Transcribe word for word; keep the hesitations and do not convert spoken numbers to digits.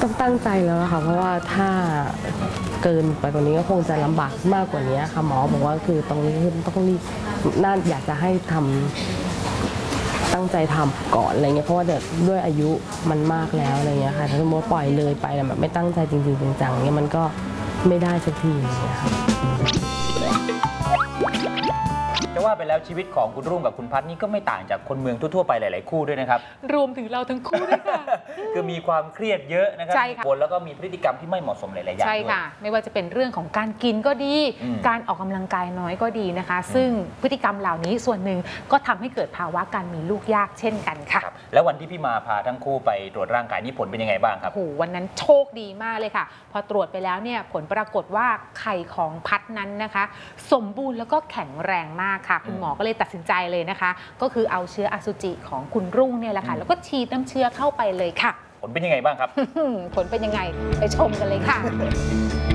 ต้องตั้งใจแล้วค่ะเพราะว่าถ้าเกินไปกว่านี้ก็คงจะลำบากมากกว่านี้ค่ะหมอบอกว่าคือตรงนี้ต้องรีบน่าอยากจะให้ทำตั้งใจทำก่อนอะไรเงี้ยเพราะว่าด้วยอายุมันมากแล้วอะไรเงี้ยค่ะถ้าสมมติปล่อยเลยไปแบบไม่ตั้งใจจริงๆจังๆเงี้ยมันก็ไม่ได้สักทีเนี่ยค่ะจะว่าไปแล้วชีวิตของคุณรุ่งกับคุณพัฒน์นี่ก็ไม่ต่างจากคนเมืองทั่วๆไปหลายๆคู่ด้วยนะครับรวมถึงเราทั้งคู่ด้วยค่ะคือมีความเครียดเยอะนะครับคนแล้วก็มีพฤติกรรมที่ไม่เหมาะสมหลายๆอย่างใช่ค่ะไม่ว่าจะเป็นเรื่องของการกินก็ดีการออกกำลังกายน้อยก็ดีนะคะซึ่งพฤติกรรมเหล่านี้ส่วนหนึ่งก็ทำให้เกิดภาวะการมีลูกยากเช่นกันค่ะแล้ววันที่พี่มาพาทั้งคู่ไปตรวจร่างกายนี่ผลเป็นยังไงบ้างครับโอ้โหวันนั้นโชคดีมากเลยค่ะพอตรวจไปแล้วเนี่ยผลปรากฏว่าไข่ของพัฒน์นั้นนะคะสมบูรณ์แล้วก็แข็งแรงมากค่ะคุณหมอก็เลยตัดสินใจเลยนะคะก็คือเอาเชื้ออสุจิของคุณรุ่งเนี่ยแหละค่ะแล้วก็ฉีดน้ำเชื้อเข้าไปเลยค่ะผลเป็นยังไงบ้างครับผลเป็นยังไงไปชมกันเลยค่ะ